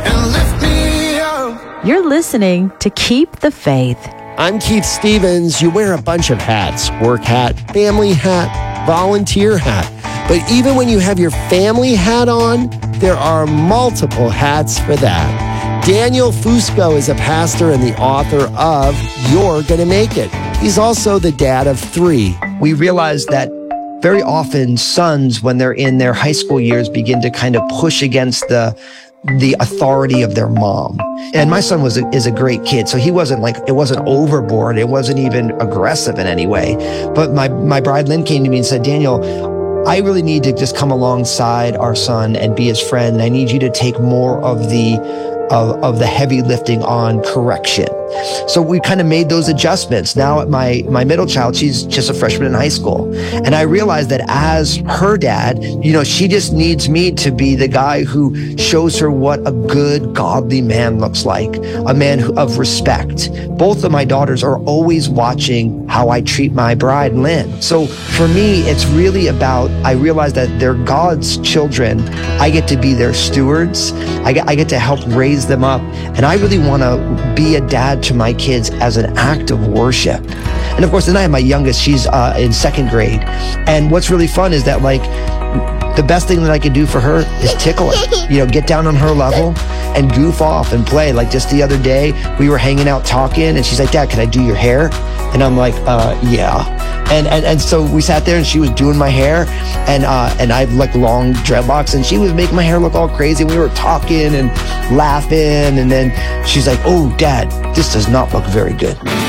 and lift me up. You're listening to Keep the Faith. I'm Keith Stevens. You wear a bunch of hats: work hat, family hat, volunteer hat. But even when you have your family hat on, there are multiple hats for that. Daniel Fusco is a pastor and the author of You're Gonna Make It. He's also the dad of 3. We realized that very often sons, when they're in their high school years, begin to kind of push against the authority of their mom. And my son is a great kid. So he wasn't it wasn't overboard. It wasn't even aggressive in any way. But my bride, Lynn, came to me and said, Daniel, I really need to just come alongside our son and be his friend. And I need you to take more of the heavy lifting on correction. So we kind of made those adjustments. Now my middle child, she's just a freshman in high school. And I realized that as her dad, she just needs me to be the guy who shows her what a good, godly man looks like, a man of respect. Both of my daughters are always watching how I treat my bride, Lynn. So for me, it's really about, I realize that they're God's children. I get to be their stewards. I get to help raise them up. And I really want to be a dad to my kids as an act of worship. And of course, then I have my youngest, she's in 2nd grade. And what's really fun is that the best thing that I can do for her is tickle her, get down on her level and goof off and play. Like just the other day, we were hanging out talking and she's like, Dad, can I do your hair? And I'm like, yeah. And so we sat there and she was doing my hair and I have long dreadlocks and she was making my hair look all crazy. We were talking and laughing and then she's like, oh, Dad, this does not look very good.